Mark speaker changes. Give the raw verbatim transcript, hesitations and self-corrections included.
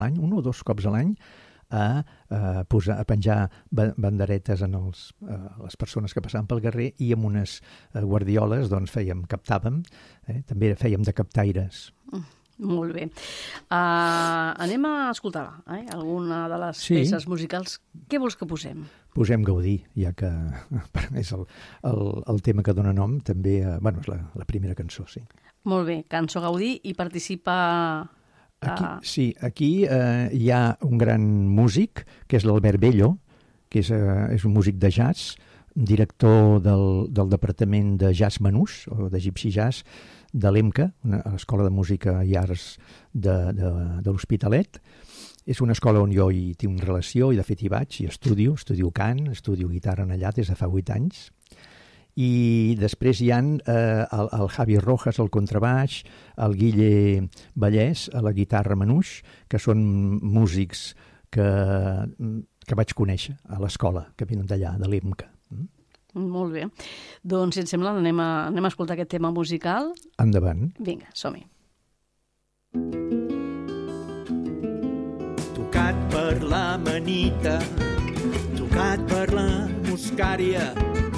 Speaker 1: l'any, un o dos cops a l'any, a, a, posar, a penjar banderetes en els, a les persones que passaven pel carrer i amb unes guardioles doncs, fèiem, captàvem, eh? També fèiem de captaires.
Speaker 2: Mm, molt bé. Uh, anem a escoltar eh? alguna de les sí. peces musicals. Què vols que posem?
Speaker 1: Posem Gaudí, ja que és el, el, el tema que dona nom, també, uh, bueno, és la, la primera cançó, sí.
Speaker 2: Molt bé, cançó Gaudí, i participa...
Speaker 1: Aquí, sí, aquí eh, hi ha un gran músic, que és l'Albert Bello, que és, eh, és un músic de jazz, director del, del departament de jazz manús, o de gypsy jazz, de l'EMCA, una escola de música i arts de, de, de l'Hospitalet. És una escola on jo hi tinc una relació, i de fet hi vaig, i estudio, estudio cant, estudio guitarra allà des de fa vuit anys. I després hi ha eh, el, el Javi Rojas al contrabaix, el Guille Vallès a la guitarra manús, que són músics que, que vaig conèixer a l'escola, que venen d'allà, de l'EMCA.
Speaker 2: Mm? Molt bé. Doncs, si et sembla, anem a, anem a escoltar aquest tema musical.
Speaker 1: Endavant.
Speaker 2: Vinga, som-hi.
Speaker 3: Tocat per la manita, tocat per la muscària,